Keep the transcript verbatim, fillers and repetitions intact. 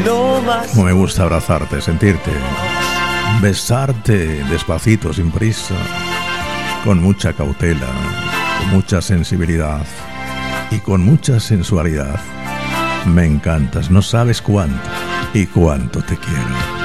no más. Como me gusta abrazarte, sentirte, besarte despacito, sin prisa, con mucha cautela, con mucha sensibilidad y con mucha sensualidad. Me encantas, no sabes cuánto y cuánto te quiero.